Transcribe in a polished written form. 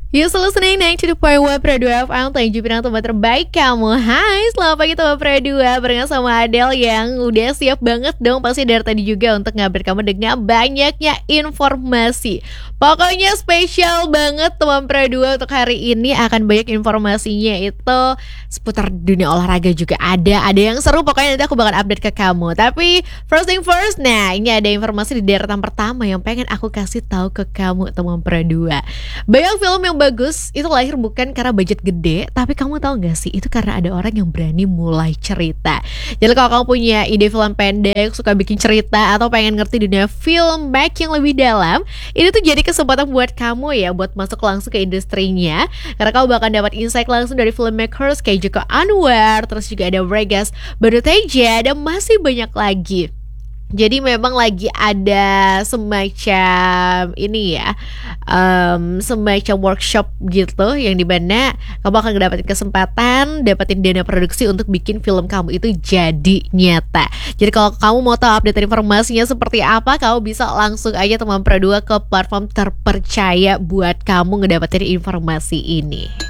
You still listening 92.1 Pro 2 FM. Tanju Pinang, tempat terbaik kamu. Hai, selamat pagi teman Pro 2. Barengan sama Adele yang udah siap banget dong pasti dari tadi juga untuk ngupdate kamu dengan banyaknya informasi. Pokoknya spesial banget teman Pro 2 untuk hari ini. Akan banyak informasinya itu seputar dunia olahraga juga ada yang seru. Pokoknya nanti aku bakal update ke kamu. Tapi first thing first, nah ini ada informasi di deretan pertama yang pengen aku kasih tahu ke kamu teman Pro 2. Banyak film yang bagus itu lahir bukan karena budget gede, tapi kamu tahu gak sih itu karena ada orang yang berani mulai cerita. Jadi kalau kamu punya ide film pendek, suka bikin cerita atau pengen ngerti dunia film making lebih dalam, ini tuh jadi kesempatan buat kamu ya buat masuk langsung ke industrinya. Karena kamu bakal dapat insight langsung dari filmmakers kayak Joko Anwar, terus juga ada Bregas Baduteja dan masih banyak lagi. Jadi memang lagi ada semacam ini ya, semacam workshop gitu yang dimana kamu akan dapetin kesempatan, dapetin dana produksi untuk bikin film kamu itu jadi nyata. Jadi kalau kamu mau tahu update informasinya seperti apa, kamu bisa langsung aja teman Pro 2 ke platform terpercaya buat kamu ngedapetin informasi ini.